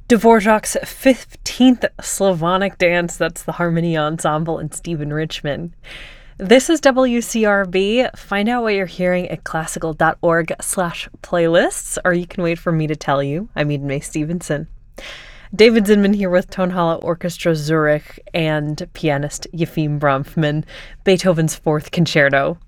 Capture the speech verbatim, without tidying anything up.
Dvorak's fifteenth Slavonic dance. That's the Harmony Ensemble and Stephen Richman. This is W C R B. Find out what you're hearing at classical.org slash playlists, or you can wait for me to tell you. I'm Eden Mae Stevenson. David Zinman here with Tonhalle Orchestra Zurich and pianist Yefim Bronfman, Beethoven's Fourth Concerto.